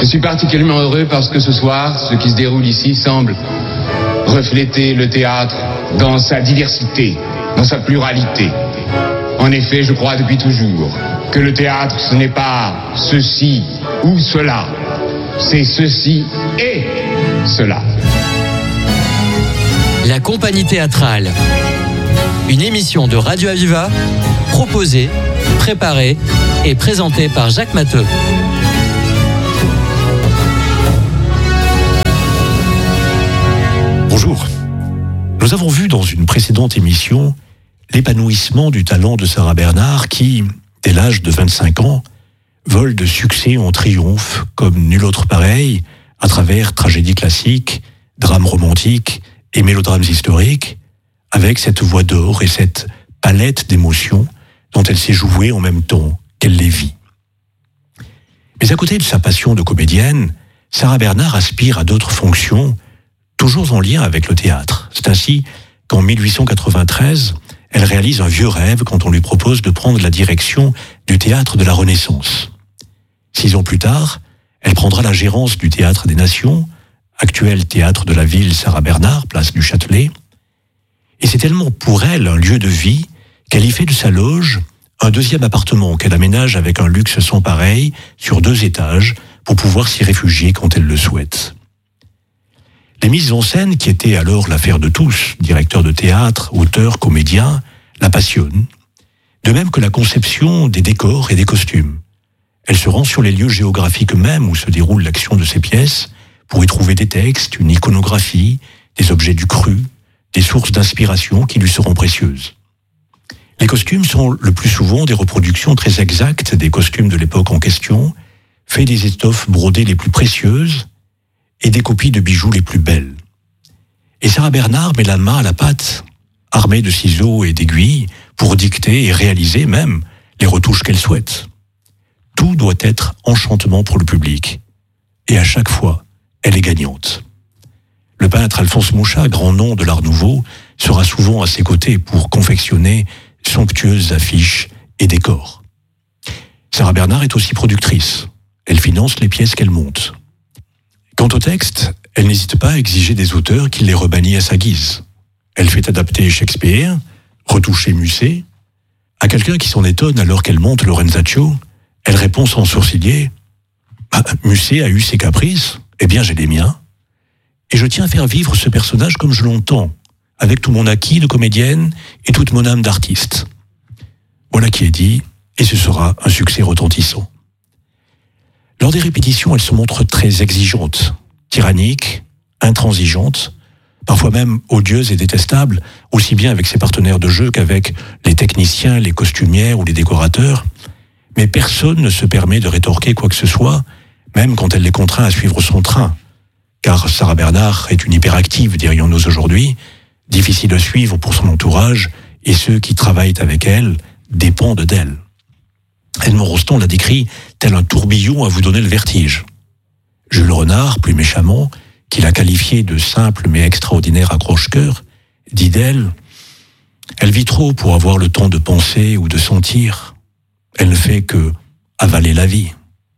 Je suis particulièrement heureux parce que ce soir, ce qui se déroule ici semble refléter le théâtre dans sa diversité, dans sa pluralité. En effet, je crois depuis toujours que le théâtre, ce n'est pas ceci ou cela, c'est ceci et cela. La compagnie théâtrale, une émission de Radio Aviva, proposée, préparée et présentée par Jacques Matteux. Bonjour. Nous avons vu dans une précédente émission l'épanouissement du talent de Sarah Bernard qui, dès l'âge de 25 ans, vole de succès en triomphe comme nul autre pareil à travers tragédies classiques, drames romantiques et mélodrames historiques, avec cette voix d'or et cette palette d'émotions dont elle s'est jouée en même temps qu'elle les vit. Mais à côté de sa passion de comédienne, Sarah Bernard aspire à d'autres fonctions, toujours en lien avec le théâtre. C'est ainsi qu'en 1893, elle réalise un vieux rêve quand on lui propose de prendre la direction du théâtre de la Renaissance. 6 ans plus tard, elle prendra la gérance du Théâtre des Nations, actuel théâtre de la ville Sarah Bernard, place du Châtelet. Et c'est tellement pour elle un lieu de vie qu'elle y fait de sa loge un deuxième appartement qu'elle aménage avec un luxe sans pareil sur 2 étages pour pouvoir s'y réfugier quand elle le souhaite. Les mises en scène, qui étaient alors l'affaire de tous, directeurs de théâtre, auteurs, comédiens, la passionnent, de même que la conception des décors et des costumes. Elle se rend sur les lieux géographiques mêmes où se déroule l'action de ses pièces pour y trouver des textes, une iconographie, des objets du cru, des sources d'inspiration qui lui seront précieuses. Les costumes sont le plus souvent des reproductions très exactes des costumes de l'époque en question, faits des étoffes brodées les plus précieuses et des copies de bijoux les plus belles. Et Sarah Bernard met la main à la pâte, armée de ciseaux et d'aiguilles, pour dicter et réaliser même les retouches qu'elle souhaite. Tout doit être enchantement pour le public. Et à chaque fois, elle est gagnante. Le peintre Alphonse Mouchat, grand nom de l'Art Nouveau, sera souvent à ses côtés pour confectionner somptueuses affiches et décors. Sarah Bernard est aussi productrice. Elle finance les pièces qu'elle monte. Quant au texte, elle n'hésite pas à exiger des auteurs qu'il les rebannit à sa guise. Elle fait adapter Shakespeare, retoucher Musset. À quelqu'un qui s'en étonne alors qu'elle monte Lorenzaccio, elle répond sans sourciller « Musset a eu ses caprices, eh bien j'ai les miens. Et je tiens à faire vivre ce personnage comme je l'entends, avec tout mon acquis de comédienne et toute mon âme d'artiste. » Voilà qui est dit, et ce sera un succès retentissant. Lors des répétitions, elle se montre très exigeante, tyrannique, intransigeante, parfois même odieuse et détestable, aussi bien avec ses partenaires de jeu qu'avec les techniciens, les costumières ou les décorateurs. Mais personne ne se permet de rétorquer quoi que ce soit, même quand elle les contraint à suivre son train. Car Sarah Bernard est une hyperactive, dirions-nous aujourd'hui, difficile à suivre pour son entourage, et ceux qui travaillent avec elle dépendent d'elle. Edmond Rostand l'a décrit tel un tourbillon à vous donner le vertige. Jules Renard, plus méchamment, qui l'a qualifié de simple mais extraordinaire accroche-cœur, dit d'elle « Elle vit trop pour avoir le temps de penser ou de sentir. Elle ne fait que avaler la vie. »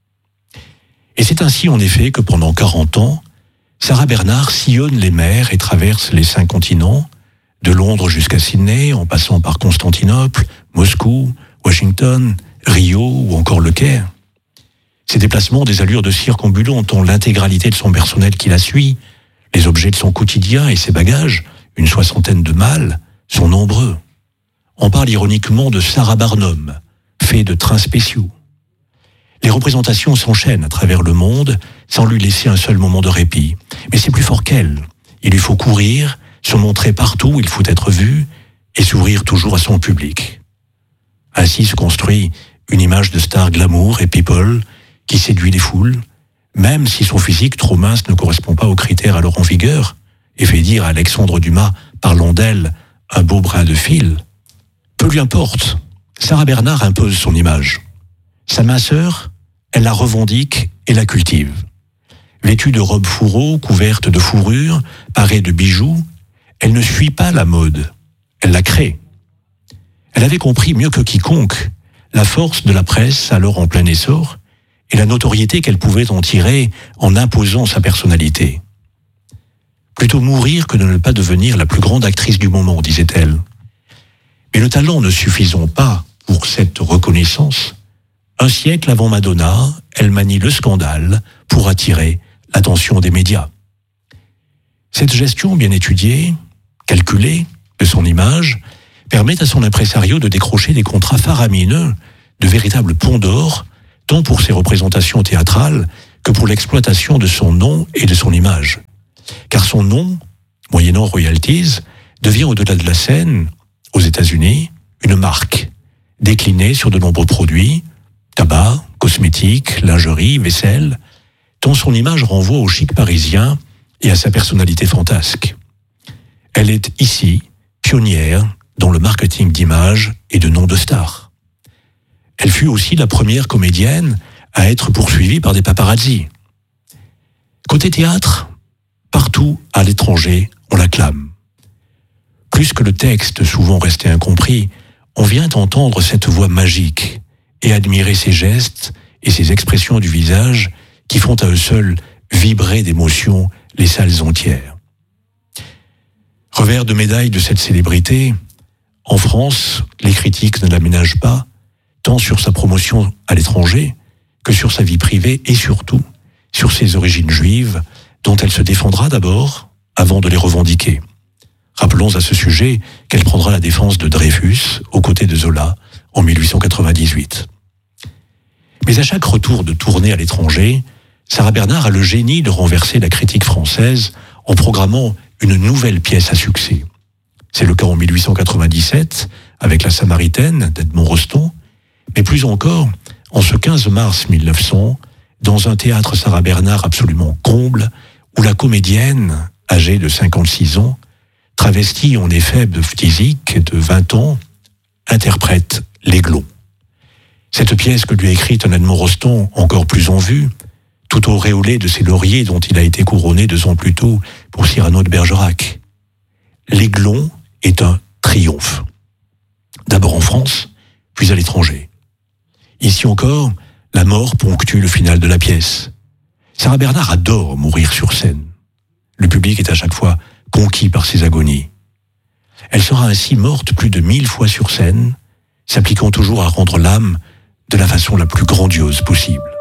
Et c'est ainsi en effet que pendant 40 ans, Sarah Bernard sillonne les mers et traverse les 5 continents, de Londres jusqu'à Sydney, en passant par Constantinople, Moscou, Washington, Rio ou encore Le Caire. Ces déplacements ont des allures de circumambulant tant l'intégralité de son personnel qui la suit, les objets de son quotidien et ses bagages, une 60aine de malles, sont nombreux. On parle ironiquement de Sarah Barnum, fait de trains spéciaux. Les représentations s'enchaînent à travers le monde sans lui laisser un seul moment de répit. Mais c'est plus fort qu'elle. Il lui faut courir, se montrer partout où il faut être vu et s'ouvrir toujours à son public. Ainsi se construit une image de star glamour et people qui séduit les foules, même si son physique trop mince ne correspond pas aux critères alors en vigueur et fait dire à Alexandre Dumas, parlant d'elle, un beau brin de fil. Peu lui importe. Sarah Bernard impose son image. Sa minceur, elle la revendique et la cultive. Vêtue de robes fourreaux, couverte de fourrure, parée de bijoux, elle ne suit pas la mode, elle la crée. Elle avait compris mieux que quiconque la force de la presse alors en plein essor et la notoriété qu'elle pouvait en tirer en imposant sa personnalité. Plutôt mourir que de ne pas devenir la plus grande actrice du moment, disait-elle. Mais le talent ne suffisant pas pour cette reconnaissance, un siècle avant Madonna, elle manie le scandale pour attirer l'attention des médias. Cette gestion bien étudiée, calculée de son image, permet à son impresario de décrocher des contrats faramineux, de véritables ponts d'or, tant pour ses représentations théâtrales que pour l'exploitation de son nom et de son image. Car son nom, moyennant royalties, devient au-delà de la scène, aux États-Unis, une marque, déclinée sur de nombreux produits, tabac, cosmétiques, lingerie, vaisselle, tant son image renvoie au chic parisien et à sa personnalité fantasque. Elle est ici pionnière dans le marketing d'image et de nom de stars. Elle fut aussi la première comédienne à être poursuivie par des paparazzis. Côté théâtre, partout à l'étranger, on l'acclame. Plus que le texte souvent resté incompris, on vient entendre cette voix magique et admirer ses gestes et ses expressions du visage qui font à eux seuls vibrer d'émotion les salles entières. Revers de médaille de cette célébrité, en France, les critiques ne la ménagent pas, tant sur sa promotion à l'étranger que sur sa vie privée et surtout sur ses origines juives, dont elle se défendra d'abord avant de les revendiquer. Rappelons à ce sujet qu'elle prendra la défense de Dreyfus aux côtés de Zola en 1898. Mais à chaque retour de tournée à l'étranger, Sarah Bernhardt a le génie de renverser la critique française en programmant une nouvelle pièce à succès. C'est le cas en 1897 avec La Samaritaine d'Edmond Rostand, mais plus encore en ce 15 mars 1900, dans un théâtre Sarah Bernhardt absolument comble, où la comédienne, âgée de 56 ans, travestie en effet de physique de 20 ans, interprète l'Aiglon. Cette pièce que lui a écrite un Edmond Rostand encore plus en vue, tout auréolé de ses lauriers dont il a été couronné 2 ans plus tôt pour Cyrano de Bergerac. L'Aiglon est un triomphe. D'abord en France, puis à l'étranger. Ici encore, la mort ponctue le final de la pièce. Sarah Bernhardt adore mourir sur scène. Le public est à chaque fois conquis par ses agonies. Elle sera ainsi morte plus de 1000 fois sur scène, s'appliquant toujours à rendre l'âme de la façon la plus grandiose possible.